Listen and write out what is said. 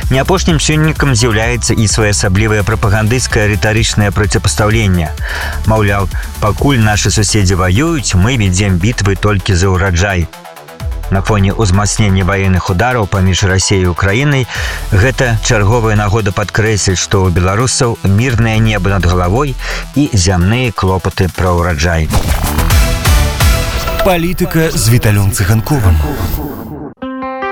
Не апошнім чыннікам з'яўляецца і своеасаблівае прапагандысцкае рытарычнае проціпастаўленне. Маўляў, пакуль нашы суседзі ваююць, мы вядзем бітвы толькі за ўраджай. На фоне ўзмацнення ваенных удараў паміж Расіяй і Украінай гэта чарговая нагода падкрэсліць, што ў беларусаў мірнае неба над галавой і зямныя клопаты пра ўраджай. Палітыка з Віталём Цыганковым.